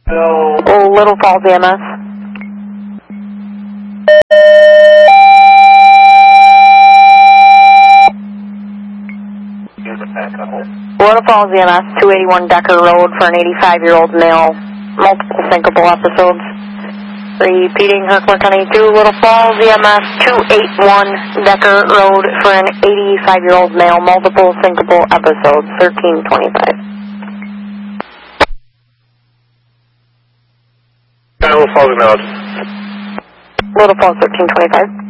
Little Falls EMS. Little Falls EMS, 281 Decker Road for an 85-year-old male, multiple syncopal episodes. Repeating, Hercules County 2, Little Falls EMS, 281 Decker Road for an 85-year-old male, multiple syncopal episodes, 1325. Little Falls acknowledged. Little Falls 1325.